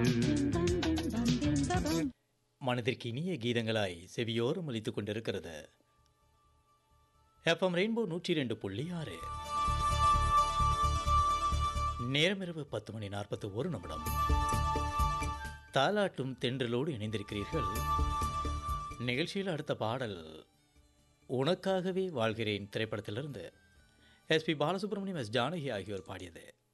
மனதிற்கு இனிய கீதங்களாய் செவியோரம் ஒலித்துக் கொண்டிருக்கிறது எஃப்எம் ரெயின்போ 102.6. நேரம் இரவு 10:41. தாலாட்டும் தென்றலோடு இணைந்திருக்கிறீர்கள். நிகழ்ச்சியில் அடுத்த பாடல் உனக்காகவே வாழ்கிறேன் திரைப்படத்திலிருந்து எஸ்பி பாலசுப்ரமணியம், எஸ் ஜானகி ஆகியோர் பாடியது.